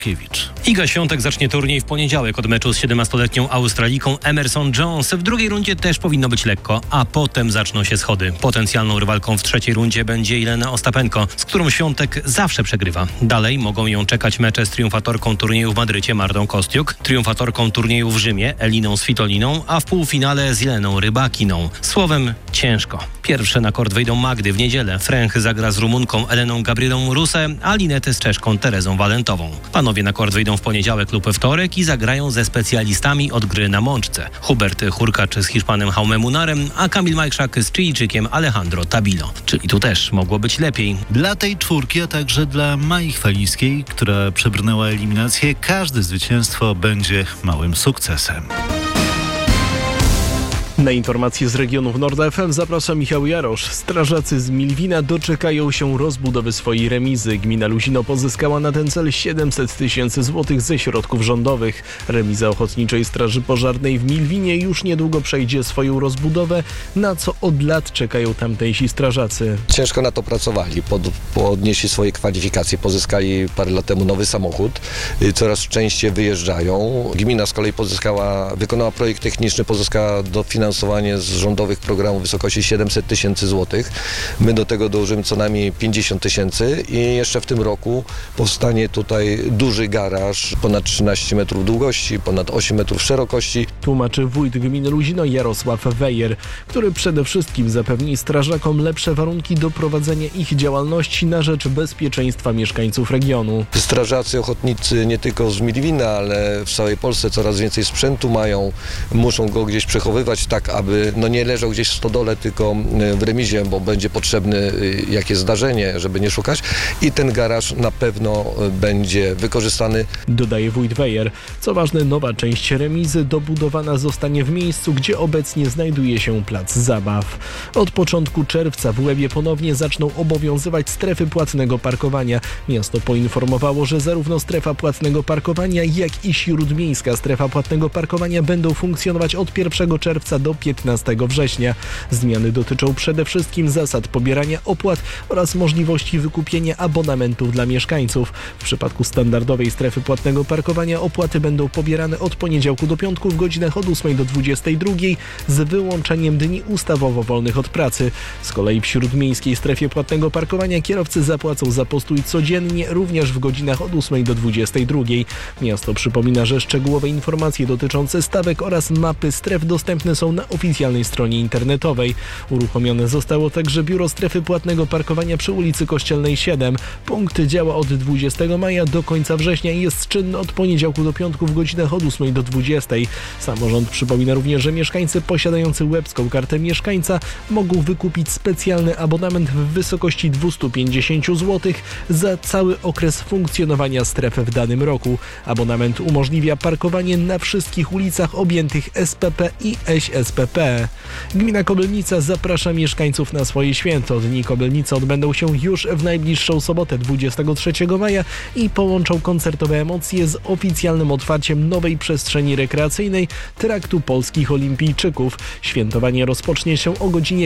Iga Świątek zacznie turniej w poniedziałek od meczu z 17-letnią Australijką Emerson Jones. W drugiej rundzie też powinno być lekko, a potem zaczną się schody. Potencjalną rywalką w trzeciej rundzie będzie Jelena Ostapenko, z którą Świątek zawsze przegrywa. Dalej mogą ją czekać mecze z triumfatorką turnieju w Madrycie Martą Kostiuk, triumfatorką turnieju w Rzymie Eliną Svitoliną, a w półfinale z Jeleną Rybakiną. Słowem, ciężko. Pierwsze na kort wejdą Magdy w niedzielę. Fręch zagra z Rumunką Eleną Gabrielą Rusę, a Linety z Czeszką Terezą Walentową. Panowie na kort wyjdą w poniedziałek lub we wtorek i zagrają ze specjalistami od gry na mączce. Hubert Hurkacz z Hiszpanem Jaume Munarem, a Kamil Majkszak z Chilijczykiem Alejandro Tabilo. Czyli tu też mogło być lepiej. Dla tej czwórki, a także dla Mai Chwalińskiej, która przebrnęła eliminację, każde zwycięstwo będzie małym sukcesem. Na informacje z regionów Nord FM zaprasza Michał Jarosz. Strażacy z Milwina doczekają się rozbudowy swojej remizy. Gmina Luzino pozyskała na ten cel 700 000 złotych ze środków rządowych. Remiza Ochotniczej Straży Pożarnej w Milwinie już niedługo przejdzie swoją rozbudowę, na co od lat czekają tamtejsi strażacy. Ciężko na to pracowali, podnieśli swoje kwalifikacje, pozyskali parę lat temu nowy samochód, coraz częściej wyjeżdżają. Gmina z kolei wykonała projekt techniczny, pozyskała dofinansowanie z rządowych programów w wysokości 700 000 złotych. My do tego dołożymy co najmniej 50 000 i jeszcze w tym roku powstanie tutaj duży garaż, ponad 13 metrów długości, ponad 8 metrów szerokości. Tłumaczy wójt gminy Luzino Jarosław Wejer, który przede wszystkim zapewni strażakom lepsze warunki do prowadzenia ich działalności na rzecz bezpieczeństwa mieszkańców regionu. Strażacy ochotnicy nie tylko z Milwina, ale w całej Polsce coraz więcej sprzętu mają, muszą go gdzieś przechowywać tak, aby nie leżał gdzieś w stodole, tylko w remizie, bo będzie potrzebny jakieś zdarzenie, żeby nie szukać, i ten garaż na pewno będzie wykorzystany. Dodaje wójt Wejer. Co ważne, nowa część remizy dobudowana zostanie w miejscu, gdzie obecnie znajduje się plac zabaw. Od początku czerwca w Łebie ponownie zaczną obowiązywać strefy płatnego parkowania. Miasto poinformowało, że zarówno strefa płatnego parkowania, jak i śródmiejska strefa płatnego parkowania będą funkcjonować od 1 czerwca do 15 września. Zmiany dotyczą przede wszystkim zasad pobierania opłat oraz możliwości wykupienia abonamentów dla mieszkańców. W przypadku standardowej strefy płatnego parkowania opłaty będą pobierane od poniedziałku do piątku w godzinach od 8 do 22 z wyłączeniem dni ustawowo wolnych od pracy. Z kolei w śródmiejskiej strefie płatnego parkowania kierowcy zapłacą za postój codziennie, również w godzinach od 8 do 22. Miasto przypomina, że szczegółowe informacje dotyczące stawek oraz mapy stref dostępne są na oficjalnej stronie internetowej. Uruchomione zostało także biuro strefy płatnego parkowania przy ulicy Kościelnej 7. Punkt działa od 20 maja do końca września i jest czynny od poniedziałku do piątku w godzinach od 8 do 20. Samorząd przypomina również, że mieszkańcy posiadający łebską kartę mieszkańca mogą wykupić specjalny abonament w wysokości 250 zł za cały okres funkcjonowania strefy w danym roku. Abonament umożliwia parkowanie na wszystkich ulicach objętych SPP i SPP. Gmina Kobylnica zaprasza mieszkańców na swoje święto. Dni Kobylnicy odbędą się już w najbliższą sobotę 23 maja i połączą koncertowe emocje z oficjalnym otwarciem nowej przestrzeni rekreacyjnej Traktu Polskich Olimpijczyków. Świętowanie rozpocznie się o godzinie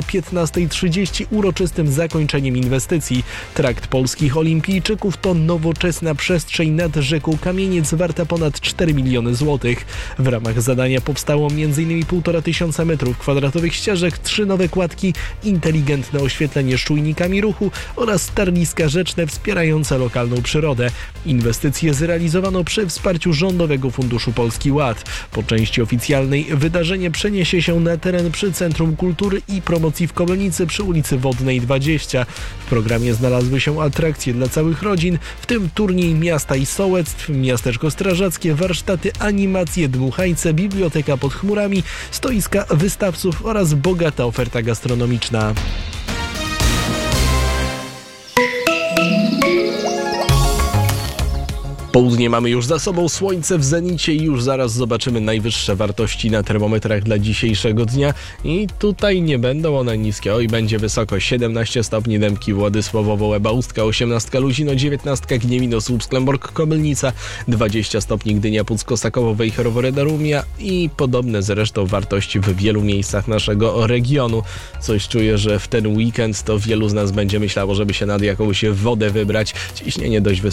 15:30 uroczystym zakończeniem inwestycji. Trakt Polskich Olimpijczyków to nowoczesna przestrzeń nad rzeką Kamieniec warta ponad 4 miliony złotych. W ramach zadania powstało m.in. 1500 m2 ścieżek, 3 nowe kładki, inteligentne oświetlenie z czujnikami ruchu oraz tarliska rzeczne wspierające lokalną przyrodę. Inwestycje zrealizowano przy wsparciu Rządowego Funduszu Polski Ład. Po części oficjalnej wydarzenie przeniesie się na teren przy Centrum Kultury i Promocji w Kobylnicy przy ulicy Wodnej 20. W programie znalazły się atrakcje dla całych rodzin, w tym turniej miasta i sołectw, miasteczko strażackie, warsztaty, animacje, dmuchajce, biblioteka pod chmurami, stoiska wystawców oraz bogata oferta gastronomiczna. Południe mamy już za sobą, słońce w zenicie i już zaraz zobaczymy najwyższe wartości na termometrach dla dzisiejszego dnia i tutaj nie będą one niskie. Oj, będzie wysoko, 17 stopni Dębki, Władysławowo, Łeba, Ustka, 18 Luzino, 19 Gniewino, Słupsk, Klembork, Kobylnica, 20 stopni Gdynia, Puck, Kosakowo, Wejherowo, Rumia i podobne zresztą wartości w wielu miejscach naszego regionu. Coś czuję, że w ten weekend to wielu z nas będzie myślało, żeby się nad jakąś wodę wybrać. Ciśnienie dość wysokie.